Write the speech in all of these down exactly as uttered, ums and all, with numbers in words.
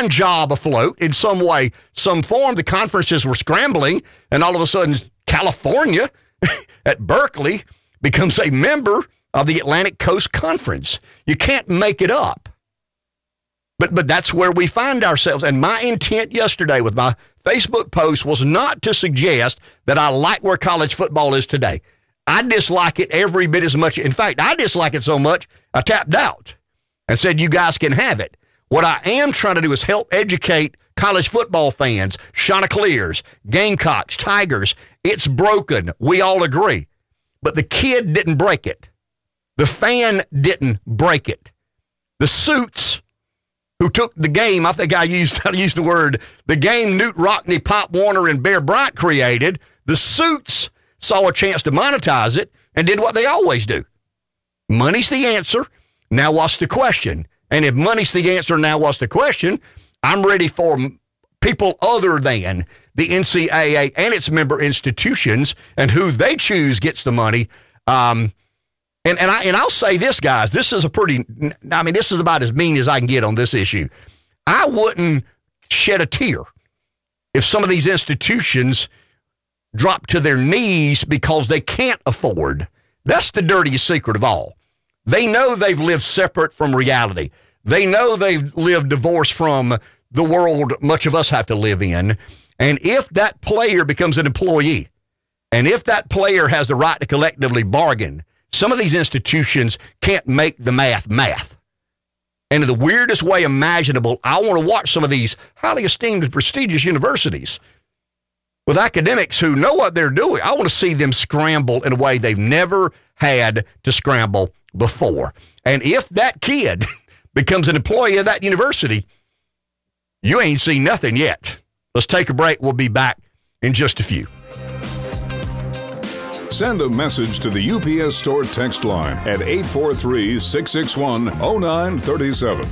one job afloat in some way, some form. The conferences were scrambling, and all of a sudden, California at Berkeley becomes a member of the Atlantic Coast Conference. You can't make it up. But but that's where we find ourselves. And my intent yesterday with my Facebook post was not to suggest that I like where college football is today. I dislike it every bit as much. In fact, I dislike it so much, I tapped out and said, you guys can have it. What I am trying to do is help educate college football fans, Chanticleers, Gamecocks, Tigers. It's broken. We all agree. But the kid didn't break it. The fan didn't break it. The suits who took the game, I think I used, I used the word, the game Newt Rockney, Pop Warner, and Bear Bryant created, the suits saw a chance to monetize it and did what they always do. Money's the answer. Now what's the question? And if money's the answer, now what's the question? I'm ready for people other than the N C double A and its member institutions, and who they choose gets the money. Um, and and I and I'll say this, guys. This is a pretty. I mean, this is about as mean as I can get on this issue. I wouldn't shed a tear if some of these institutions drop to their knees because they can't afford. That's the dirtiest secret of all. They know they've lived separate from reality. They know they've lived divorced from the world much of us have to live in. And if that player becomes an employee, and if that player has the right to collectively bargain, some of these institutions can't make the math math. And in the weirdest way imaginable, I want to watch some of these highly esteemed and prestigious universities with academics who know what they're doing. I want to see them scramble in a way they've never had to scramble before. And if that kid becomes an employee of that university, you ain't seen nothing yet. Let's take a break. We'll be back in just a few. Send a message to the U P S Store text line at eight four three, six six one, oh nine three seven.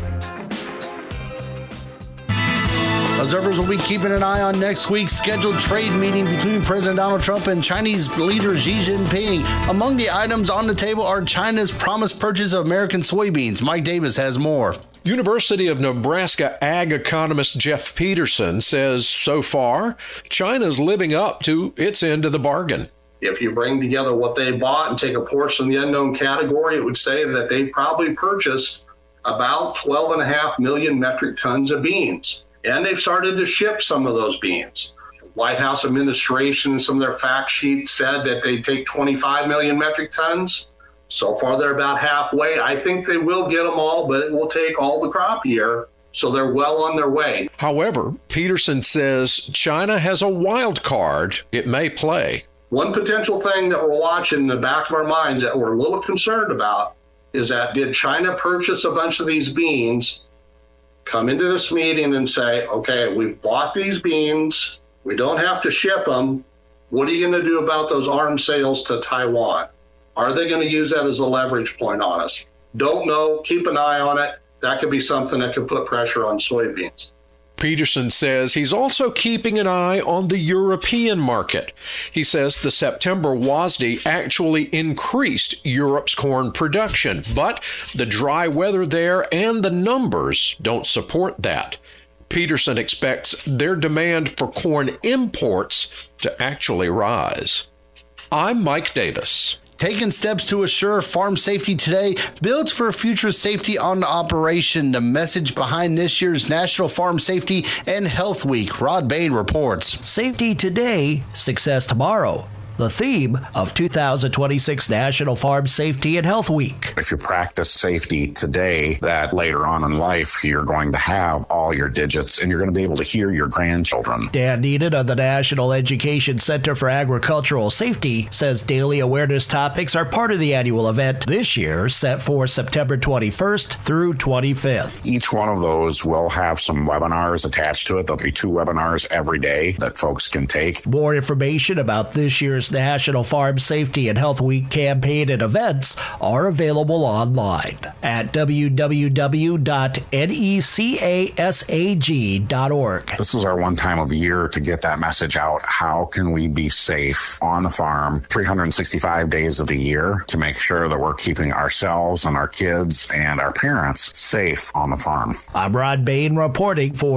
Observers will be keeping an eye on next week's scheduled trade meeting between President Donald Trump and Chinese leader Xi Jinping. Among the items on the table are China's promised purchase of American soybeans. Mike Davis has more. University of Nebraska ag economist Jeff Peterson says so far, China's living up to its end of the bargain. If you bring together what they bought and take a portion of the unknown category, it would say that they probably purchased about twelve and a half million metric tons of beans. And they've started to ship some of those beans. White House administration, some of their fact sheets said that they take twenty-five million metric tons. So far, they're about halfway. I think they will get them all, but it will take all the crop year. So they're well on their way. However, Peterson says China has a wild card it may play. One potential thing that we're watching in the back of our minds that we're a little concerned about is that did China purchase a bunch of these beans, come into this meeting and say, okay, we've bought these beans, we don't have to ship them. What are you going to do about those arms sales to Taiwan? Are they going to use that as a leverage point on us? Don't know. Keep an eye on it. That could be something that could put pressure on soybeans. Peterson says he's also keeping an eye on the European market. He says the September W A S D actually increased Europe's corn production, but the dry weather there and the numbers don't support that. Peterson expects their demand for corn imports to actually rise. I'm Mike Davis. Taking steps to assure farm safety today builds for future safety on operation. The message behind this year's National Farm Safety and Health Week. Rod Bain reports. Safety today, success tomorrow. The theme of two thousand twenty-six National Farm Safety and Health Week. If you practice safety today, that later on in life, you're going to have all your digits and you're going to be able to hear your grandchildren. Dan Needed of the National Education Center for Agricultural Safety says daily awareness topics are part of the annual event this year, set for September twenty-first through twenty-fifth. Each one of those will have some webinars attached to it. There'll be two webinars every day that folks can take. More information about this year's National Farm Safety and Health Week campaign and events are available online at w w w dot necasag dot org. This is our one time of year to get that message out. How can we be safe on the farm three hundred sixty-five days of the year to make sure that we're keeping ourselves and our kids and our parents safe on the farm? I'm Rod Bain reporting for